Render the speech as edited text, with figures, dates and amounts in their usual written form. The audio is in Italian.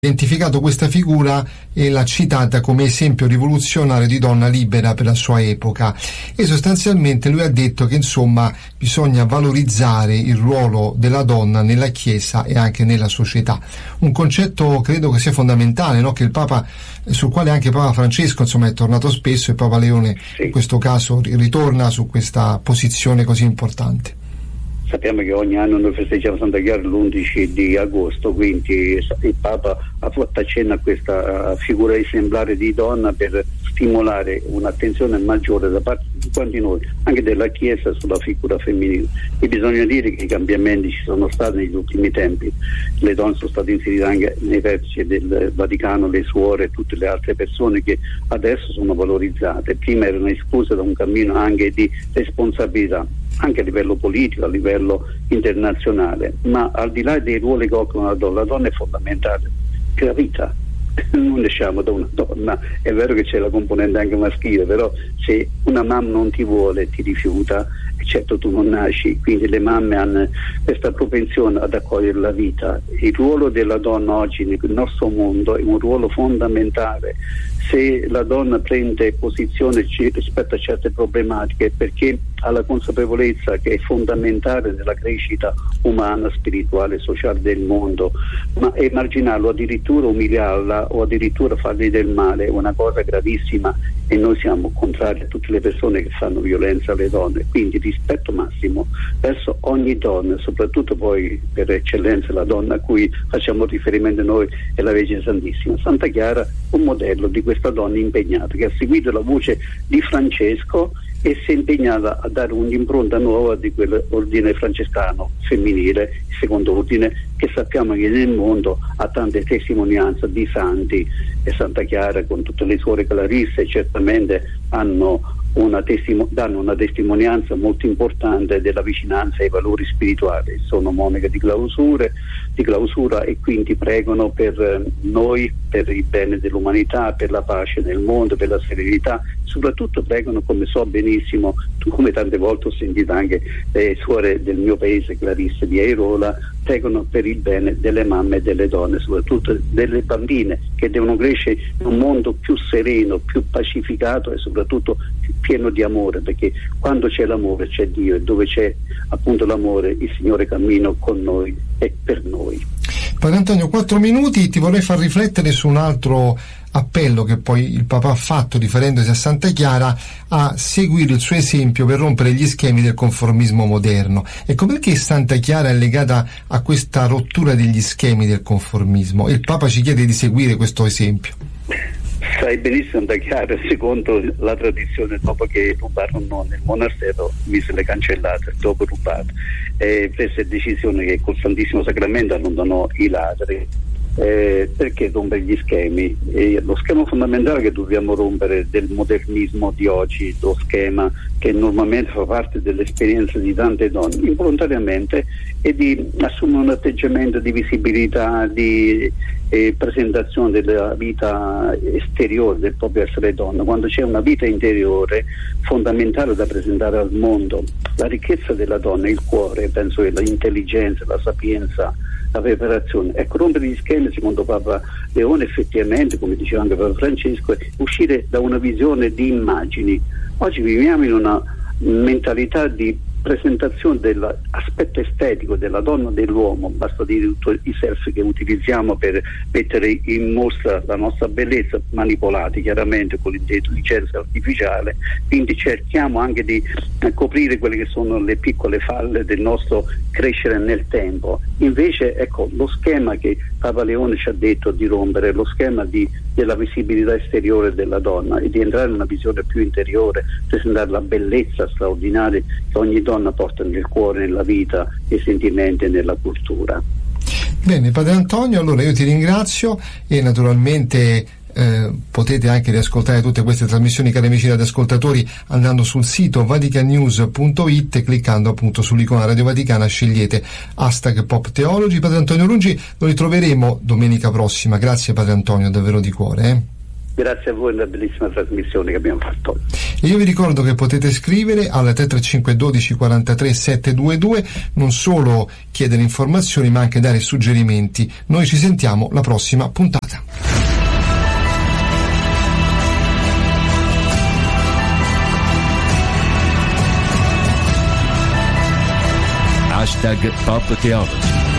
identificato questa figura e l'ha citata come esempio rivoluzionario di donna libera per la sua epoca, e sostanzialmente lui ha detto che insomma bisogna valorizzare il ruolo della donna nella Chiesa e anche nella società, un concetto credo che sia fondamentale, no? Che il Papa, sul quale anche Papa Francesco insomma è tornato spesso, e Papa Leone in questo caso ritorna su questa posizione così importante. Sappiamo che ogni anno noi festeggiamo Santa Chiara l'11 di agosto, quindi il Papa ha fatto accenno a questa figura esemplare di donna per stimolare un'attenzione maggiore da parte di quanti noi, anche della Chiesa, sulla figura femminile. E bisogna dire che i cambiamenti ci sono stati negli ultimi tempi, le donne sono state inserite anche nei vertici del Vaticano, le suore e tutte le altre persone che adesso sono valorizzate, prima erano escluse da un cammino anche di responsabilità, anche a livello politico, a livello internazionale, ma al di là dei ruoli che occupa la donna è fondamentale per la vita. Non nasciamo da una donna, è vero che c'è la componente anche maschile, però se una mamma non ti vuole, ti rifiuta, certo tu non nasci, quindi le mamme hanno questa propensione ad accogliere la vita. Il ruolo della donna oggi nel nostro mondo è un ruolo fondamentale. Se la donna prende posizione rispetto a certe problematiche, perché ha la consapevolezza che è fondamentale nella crescita umana, spirituale e sociale del mondo, ma emarginarlo, addirittura umiliarla o addirittura fargli del male è una cosa gravissima, e noi siamo contrari a tutte le persone che fanno violenza alle donne. Quindi rispetto massimo verso ogni donna, soprattutto poi per eccellenza la donna a cui facciamo riferimento noi è la Vergine Santissima. Santa Chiara, un modello di questa donna impegnata che ha seguito la voce di Francesco e si è impegnata a dare un'impronta nuova di quell'ordine francescano femminile, il secondo ordine, che sappiamo che nel mondo ha tante testimonianze di santi, e Santa Chiara con tutte le suore clarisse certamente danno una testimonianza molto importante della vicinanza ai valori spirituali. Sono monache di clausura e quindi pregano per noi, per il bene dell'umanità, per la pace nel mondo, per la serenità. Soprattutto pregano, come so benissimo, come tante volte ho sentito anche le suore del mio paese, Clarisse di Airola, pregano per il bene delle mamme e delle donne, soprattutto delle bambine, che devono crescere in un mondo più sereno, più pacificato e soprattutto più pieno di amore, perché quando c'è l'amore c'è Dio, e dove c'è appunto l'amore il Signore cammina con noi e per noi. Padre Antonio, 4 minuti, ti vorrei far riflettere su un altro appello che poi il Papa ha fatto riferendosi a Santa Chiara, a seguire il suo esempio per rompere gli schemi del conformismo moderno. Ecco, perché Santa Chiara è legata a questa rottura degli schemi del conformismo e il Papa ci chiede di seguire questo esempio? Sai benissimo, Santa Chiara, secondo la tradizione, dopo che rubarono nel monastero, mise le cancellate, dopo rubato, prese decisione che col Santissimo Sacramento allontanò i ladri. Perché rompere gli schemi? Lo schema fondamentale che dobbiamo rompere del modernismo di oggi, lo schema che normalmente fa parte dell'esperienza di tante donne involontariamente, è di assumere un atteggiamento di visibilità, di presentazione della vita esteriore del proprio essere donna, quando c'è una vita interiore fondamentale da presentare al mondo. La ricchezza della donna è il cuore, penso che l'intelligenza, la sapienza, la preparazione. Ecco, rompere gli schemi, secondo Papa Leone, effettivamente, come diceva anche Papa Francesco, è uscire da una visione di immagini. Oggi viviamo in una mentalità di presentazione dell'aspetto estetico della donna e dell'uomo, basta dire tutti i selfie che utilizziamo per mettere in mostra la nostra bellezza, manipolati chiaramente con l'intelligenza artificiale, quindi cerchiamo anche di coprire quelle che sono le piccole falle del nostro crescere nel tempo. Invece, ecco, lo schema che Papa Leone ci ha detto di rompere, lo schema della visibilità esteriore della donna, e di entrare in una visione più interiore, presentare la bellezza straordinaria che ogni donna porta nel cuore, nella vita, nei sentimenti e nella cultura. Bene, Padre Antonio, allora io ti ringrazio e naturalmente potete anche riascoltare tutte queste trasmissioni, cari amici radioascoltatori, andando sul sito vaticanews.it e cliccando appunto sull'icona Radio Vaticana, scegliete #PopTheology. Padre Antonio Rungi, lo ritroveremo domenica prossima. Grazie Padre Antonio, davvero di cuore. Grazie a voi per la bellissima trasmissione che abbiamo fatto. E io vi ricordo che potete scrivere al 335 12 43 722, non solo chiedere informazioni ma anche dare suggerimenti. Noi ci sentiamo la prossima puntata. #PopTheology